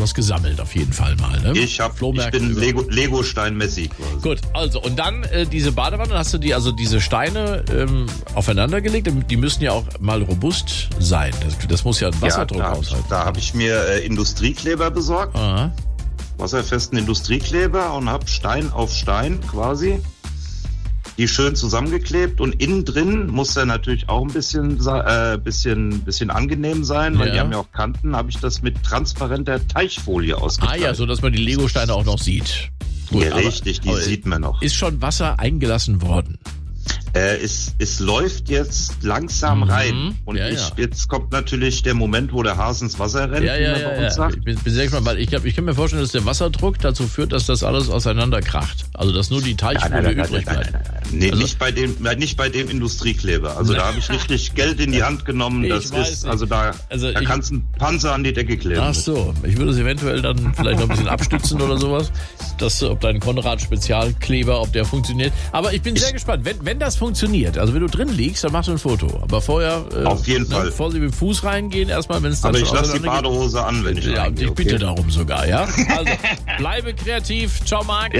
was gesammelt auf jeden Fall mal. Ne? Ich bin Lego-Stein-Messi quasi. Gut, also und dann diese Badewanne, hast du diese Steine aufeinander gelegt? Die müssen ja auch mal robust sein. Das muss ja einen Wasserdruck aushalten. Da habe ich mir Industriekleber besorgt. Aha. Wasserfesten Industriekleber und habe Stein auf Stein quasi die schön zusammengeklebt, und innen drin muss er natürlich auch ein bisschen angenehm sein, weil die haben ja auch Kanten, habe ich das mit transparenter Teichfolie ausgetragen. So dass man die Lego-Steine auch noch sieht. Gut, ja, richtig, die sieht man noch. Ist schon Wasser eingelassen worden? Es läuft jetzt langsam rein. Und jetzt kommt natürlich der Moment, wo der Hase ins Wasser rennt, wie man bei uns sagt. Ich bin sehr gespannt, weil ich kann mir vorstellen, dass der Wasserdruck dazu führt, dass das alles auseinander kracht. Also, dass nur die Teichfolie übrig bleibt. Nee, also, nicht bei dem Industriekleber. Also, da habe ich richtig Geld in die Hand genommen. Da kannst du einen Panzer an die Decke kleben. Ach so, ich würde es eventuell dann vielleicht noch ein bisschen abstützen oder sowas. Ob dein Konrad-Spezialkleber, ob der funktioniert. Aber ich bin sehr gespannt. Wenn das funktioniert, also wenn du drin liegst, dann machst du ein Foto. Aber vorher auf jeden Fall. Bevor sie mit dem Fuß reingehen, erstmal, wenn es dann aber ich lasse die Badehose an, wenn ich ich bitte darum sogar, ja? Also, bleibe kreativ. Ciao, Marc.